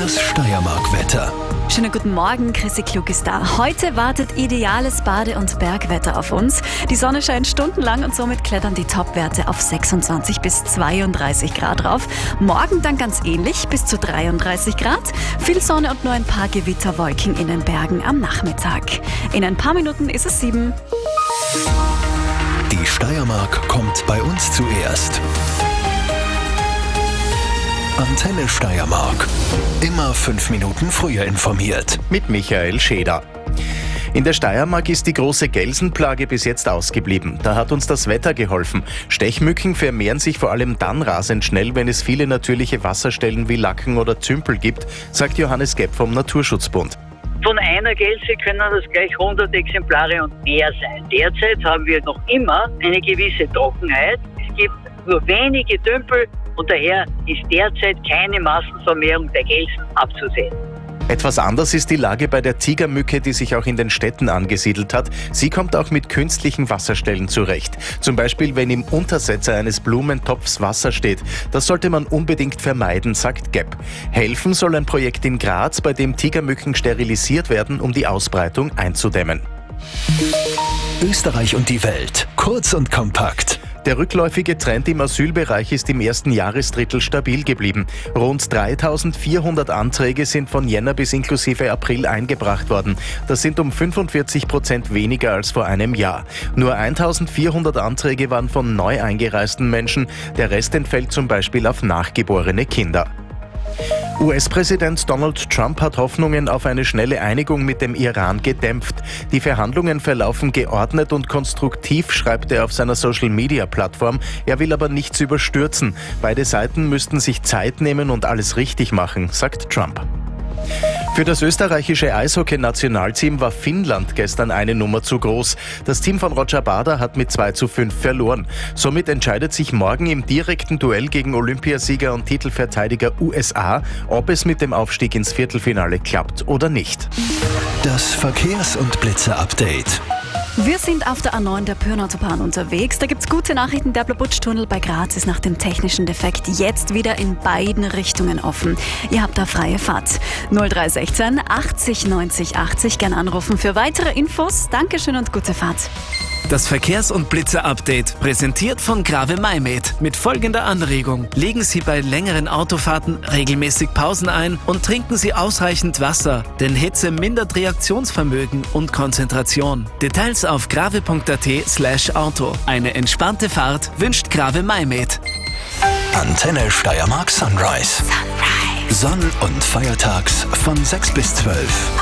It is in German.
Das Steiermark-Wetter. Schönen guten Morgen, Chrissy Klug ist da. Heute wartet ideales Bade- und Bergwetter auf uns. Die Sonne scheint stundenlang und somit klettern die Topwerte auf 26 bis 32 Grad rauf. Morgen dann ganz ähnlich, bis zu 33 Grad. Viel Sonne und nur ein paar Gewitterwolken in den Bergen am Nachmittag. In ein paar Minuten ist es 7. Die Steiermark kommt bei uns zuerst. Antenne Steiermark. Immer 5 Minuten früher informiert. Mit Michael Scheder. In der Steiermark ist die große Gelsenplage bis jetzt ausgeblieben. Da hat uns das Wetter geholfen. Stechmücken vermehren sich vor allem dann rasend schnell, wenn es viele natürliche Wasserstellen wie Lacken oder Zümpel gibt, sagt Johannes Gepp vom Naturschutzbund. Von einer Gelse können das gleich 100 Exemplare und mehr sein. Derzeit haben wir noch immer eine gewisse Trockenheit. Es gibt nur wenige Tümpel und daher ist derzeit keine Massenvermehrung der Gelsen abzusehen. Etwas anders ist die Lage bei der Tigermücke, die sich auch in den Städten angesiedelt hat. Sie kommt auch mit künstlichen Wasserstellen zurecht. Zum Beispiel, wenn im Untersetzer eines Blumentopfs Wasser steht. Das sollte man unbedingt vermeiden, sagt Gepp. Helfen soll ein Projekt in Graz, bei dem Tigermücken sterilisiert werden, um die Ausbreitung einzudämmen. Österreich und die Welt. Kurz und kompakt. Der rückläufige Trend im Asylbereich ist im ersten Jahresdrittel stabil geblieben. Rund 3.400 Anträge sind von Jänner bis inklusive April eingebracht worden. Das sind um 45% weniger als vor einem Jahr. Nur 1.400 Anträge waren von neu eingereisten Menschen. Der Rest entfällt zum Beispiel auf nachgeborene Kinder. US-Präsident Donald Trump hat Hoffnungen auf eine schnelle Einigung mit dem Iran gedämpft. Die Verhandlungen verlaufen geordnet und konstruktiv, schreibt er auf seiner Social-Media-Plattform. Er will aber nichts überstürzen. Beide Seiten müssten sich Zeit nehmen und alles richtig machen, sagt Trump. Für das österreichische Eishockey-Nationalteam war Finnland gestern eine Nummer zu groß. Das Team von Roger Bader hat mit 2:5 verloren. Somit entscheidet sich morgen im direkten Duell gegen Olympiasieger und Titelverteidiger USA, ob es mit dem Aufstieg ins Viertelfinale klappt oder nicht. Das Verkehrs- und Blitzer-Update. Wir sind auf der A9 der Pyrnautobahn unterwegs. Da gibt's gute Nachrichten. Der Blabutsch-Tunnel bei Graz ist nach dem technischen Defekt jetzt wieder in beiden Richtungen offen. Ihr habt da freie Fahrt. 0316 80 90 80. Gern anrufen für weitere Infos. Dankeschön und gute Fahrt. Das Verkehrs- und Blitzer-Update, präsentiert von Grave Maimed. Mit folgender Anregung: Legen Sie bei längeren Autofahrten regelmäßig Pausen ein und trinken Sie ausreichend Wasser, denn Hitze mindert Reaktionsvermögen und Konzentration. Details auf grave.at/auto. Eine entspannte Fahrt wünscht Grave Maimed. Antenne Steiermark Sunrise. Sonn- und feiertags von 6 bis 12.